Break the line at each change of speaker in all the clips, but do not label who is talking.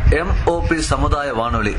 MOP சமுதாய வானொலி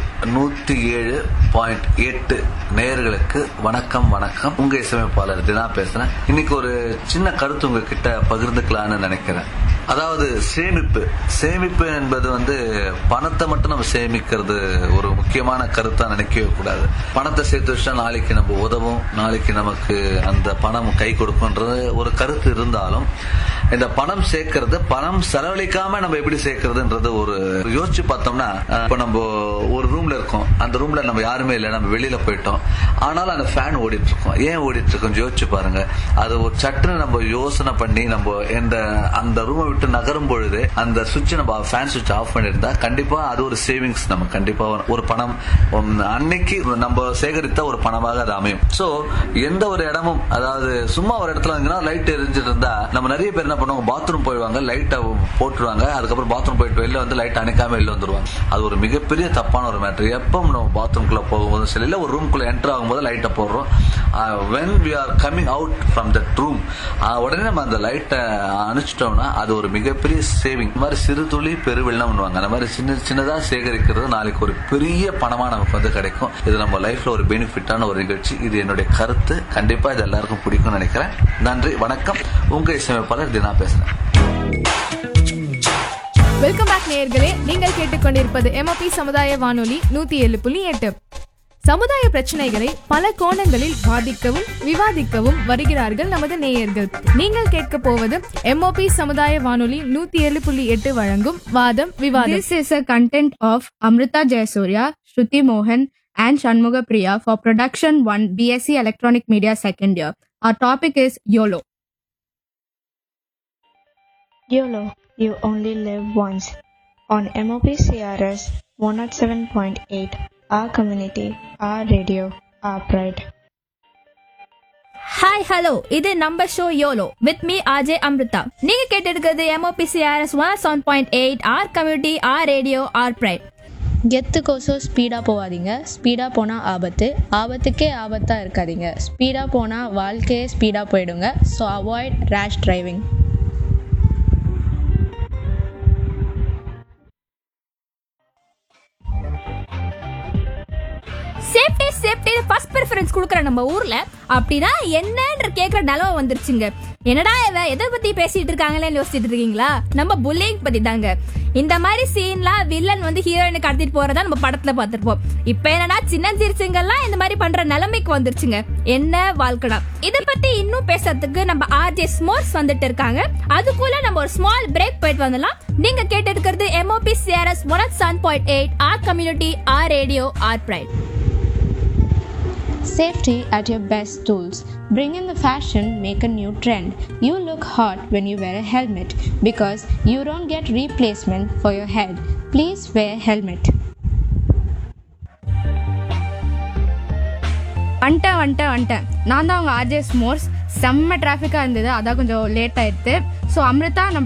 107.8 நேயர்களுக்கு வணக்கம். உங்க இசையமைப்பாளர் தினா பேசுறேன். இன்னைக்கு ஒரு சின்ன கருத்து உங்ககிட்ட பகிர்ந்துக்கலான்னு நினைக்கிறேன். அதாவது சேமிப்பு என்பது பணத்தை மட்டும் நம்ம சேமிக்கிறது ஒரு முக்கியமான கருத்தா நினைக்கவே கூடாது. பணத்தை சேர்த்து வச்சா நாளைக்கு நம்ம உதவும், நாளைக்கு நமக்கு அந்த பணம் கை கொடுக்கும்ன்றது ஒரு கருத்து இருந்தாலும், இந்த பணம் சேர்க்கறது, பணம் செலவழிக்காம நம்ம எப்படி சேர்க்கறதுன்றது ஒரு யோசிச்சு பார்த்தோம்னா, இப்ப நம்ம ஒரு ரூம்ல இருக்கோம், அந்த ரூம்ல நம்ம யாருமே இல்லை, நம்ம வெளியில போயிட்டோம், ஆனாலும் அந்த ஃபேன் ஓடிட்டு இருக்கோம். ஏன் ஓடிட்டு இருக்கோம் யோசிச்சு பாருங்க. அது ஒரு சட்டுன்னு நம்ம யோசனை பண்ணி நம்ம அந்த ரூமை விட்டு நகரும் பொழுது அந்த சுவிட்ச் நம்ம ஃபேன் சுவிட்ச் ஆஃப் பண்ணிருந்தா கண்டிப்பா அது ஒரு சேவிங்ஸ். நம்ம கண்டிப்பா ஒரு பணம் அன்னைக்கு நம்ம சேகரித்த ஒரு பணமாக அது அமையும். சோ எந்த ஒரு இடமும், அதாவது சும்மா ஒரு இடத்துல லைட் எரிஞ்சிட்டு இருந்தா நம்ம நிறைய பேர் என்ன பண்ணுவாங்க, பாத்ரூம் போயிடுவாங்க, லைட்டை போட்டுருவாங்க, அதுக்கப்புறம் பாத்ரூம் போயிட்டு வெளில லைட் அணைக்காம வெளில வந்துருவாங்க. அது ஒரு மிகப்பெரிய தப்பான ஒரு மேட்டர். எப்போ நம்ம பாத்ரூம்குள்ள போகும்போது சரி, இல்ல ஒரு ரூம்குள்ள என்டர் ஆகும்போது லைட்டை போடுறோம். when we are coming out from that room, உடனே நம்ம அந்த லைட்டை அணைச்சிட்டோம்னா அது ஒரு மிகப்பெரிய சேவிங். இந்த மாதிரி சிறு துளி பெருவெள்ளம் பண்ணுவாங்க. அந்த மாதிரி சின்னதா சேகரிக்கிறது நாளைக்கு ஒரு பெரிய பணமா நமக்கு கிடைக்கும். இது நம்ம லைஃப்ல ஒரு பெனிஃபிட்டான ஒரு நிகழ்ச்சி. இது என்னுடைய கருத்து. கண்டிப்பா இது எல்லாருக்கும் பிடிக்கும் நினைக்கிறேன். நன்றி, வணக்கம். உங்க இசையமைப்பாளர் தினா பேசுறேன்.
வெல்கம் பேக் நேயர்களே. நீங்கள் கேட்டுக்கொண்டிருப்பது எம்ஓபி சமுதாய வானொலி 107.8. சமுதாய பிரச்சனைகளை பல கோணங்களில் வாதிக்கவும் விவாதிக்கவும் வருகிறார்கள் நமது நேயர்கள். நீங்கள் கேட்க போவது எம்ஓபி சமுதாய வானொலி 107.8 வழங்கும் வாதம் விவாதம்.
This is a content of Amrita Jayasuriya, Shruti Mohan and Shanmuga Priya for Production 1 BSc Electronic Media second year. Our topic is YOLO.
YOLO, you only live once. On MOP CRS 107.8, our community, our radio, our pride.
Hi hello, இது நம்ம show YOLO with me RJ Amrutha. நீங்க கேட்டிருக்கிறது MOPCRS 107.8, R community, R radio, R bright.
கெத்துக்கோசம் ஸ்பீடாக போகாதீங்க. ஸ்பீடாக போனால் ஆபத்துக்கே ஆபத்தாக இருக்காதீங்க. ஸ்பீடாக போனால் வாழ்க்கையே ஸ்பீடாக போயிடுங்க. So avoid ரேஷ் driving.
Safety first preference கொடுக்குற நம்ம ஊர்ல அப்படிதான் என்னன்ற கேட்குற நிலவை வந்துருச்சுங்க. என்னடா எதை பத்தி பேசிட்டு இருக்காங்களேன்னு யோசிச்சுட்டு இருக்கீங்களா? நம்ம புல்லிங் பத்தி தாங்க. இந்த மாதிரி சீன்லாம் வில்லன் ஹீரோயினை கடத்திட்டு போறதா நம்ம படத்துல பார்த்திருப்போம். இப்ப என்னன்னா சின்ன சிறுசுங்கெல்லாம் இந்த மாதிரி பண்ற நிலைமைக்கு வந்துருச்சுங்க. என்ன வாழ்க்கடா. இதை பத்தி இன்னும் பேசுறதுக்கு நம்ம ஆர்ஜே ஸ்மோர்ஸ் வந்துட்டு இருக்காங்க. அதுக்குள்ள நம்ம ஒரு ஸ்மால் பிரேக் போயிட்டு வந்துடலாம். நீங்க கேட்டு இருக்கிறது MOPCRS 107.8, R community, R radio, R bright.
Safety at your best tools. Bring in the fashion, make a new trend. You look hot when you wear a helmet because you don't get replacement for your head. Please wear helmet.
வந்துட்டேன். நான் தான் அவங்க RJ s'mores. செம்ம டிராஃபிக்காக இருந்தது, அதான் கொஞ்சம் late ஆயிடுது. ஸோ அம்ரிதா, நம்ம